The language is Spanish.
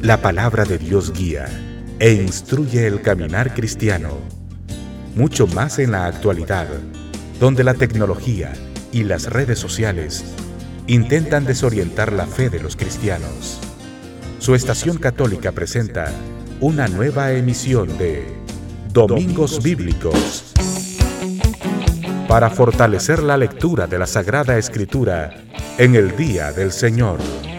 La palabra de Dios guía e instruye el caminar cristiano. Mucho más en la actualidad, donde la tecnología y las redes sociales intentan desorientar la fe de los cristianos. Su estación católica presenta una nueva emisión de Domingos Bíblicos, para fortalecer la lectura de la Sagrada Escritura en el Día del Señor.